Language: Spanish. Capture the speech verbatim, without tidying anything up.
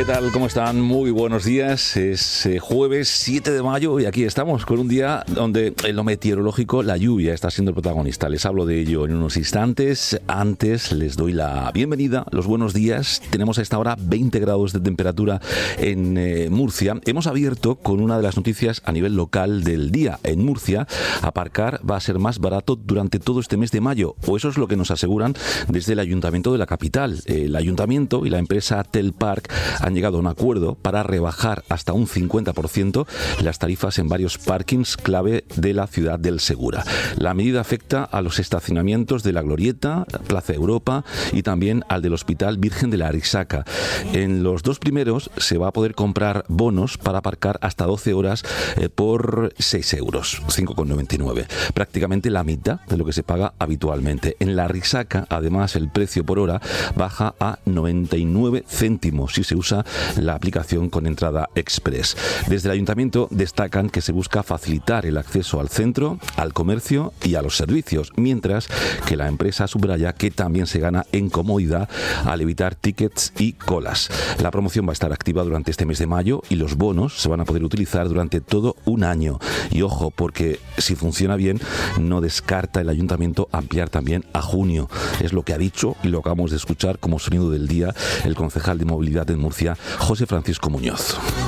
¿Qué tal? ¿Cómo están? Muy buenos días. Es eh, jueves siete de mayo y aquí estamos con un día donde en lo meteorológico la lluvia está siendo el protagonista. Les hablo de ello en unos instantes. Antes les doy la bienvenida, los buenos días. Tenemos a esta hora veinte grados de temperatura en eh, Murcia. Hemos abierto con una de las noticias a nivel local del día. En Murcia, aparcar va a ser más barato durante todo este mes de mayo, o eso es lo que nos aseguran desde el Ayuntamiento de la capital. El Ayuntamiento y la empresa Telpark han llegado a un acuerdo para rebajar hasta un cincuenta por ciento las tarifas en varios parkings clave de la ciudad del Segura. La medida afecta a los estacionamientos de la Glorieta, Plaza Europa y también al del Hospital Virgen de la Arisaca. En los dos primeros se va a poder comprar bonos para aparcar hasta doce horas eh, por seis euros, cinco con noventa y nueve. Prácticamente la mitad de lo que se paga habitualmente. En la Arisaca, además, el precio por hora baja a noventa y nueve céntimos si se usa la aplicación con entrada express. Desde el Ayuntamiento destacan que se busca facilitar el acceso al centro, al comercio y a los servicios, mientras que la empresa subraya que también se gana en comodidad al evitar tickets y colas. La promoción va a estar activa durante este mes de mayo y los bonos se van a poder utilizar durante todo un año. Y ojo, porque si funciona bien, no descarta el Ayuntamiento ampliar también a junio. Es lo que ha dicho y lo acabamos de escuchar como sonido del día el concejal de movilidad en Murcia, José Francisco Muñoz.